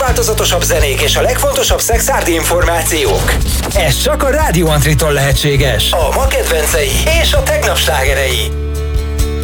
legváltozatosabb zenék és a legfontosabb szexárdi információk. Ez csak a Rádió Antritól lehetséges. A ma kedvencei és a tegnap slágerei.